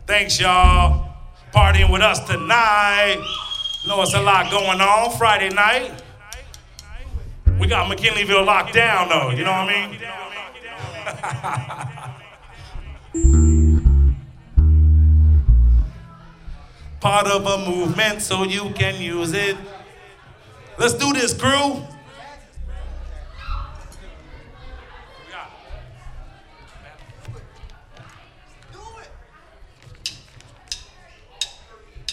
Thanks, y'all. Partying with us tonight. Know it's a lot going on Friday night. We got McKinleyville locked down, though. You know what I mean? Part of a movement so you can use it. Let's do this, crew.